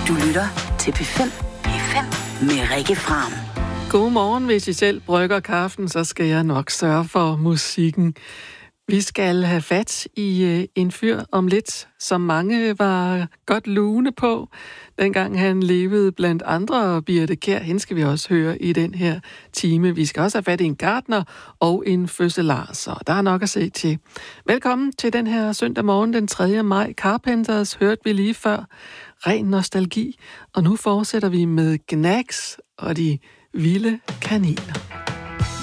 Du lytter til P5. P5 med Rikke Fram. Godmorgen, hvis I selv brygger kaffen, så skal jeg nok sørge for musikken. Vi skal have fat i en fyr om lidt, som mange var godt lune på, dengang han levede blandt andre. Birthe Kjær, hende skal vi også høre i den her time. Vi skal også have fat i en gartner og en fødselar, så der er nok at se til. Velkommen til den her søndag morgen, den 3. maj. Carpenters hørte vi lige før. Ren nostalgi. Og nu fortsætter vi med Gnags og de vilde kaniner.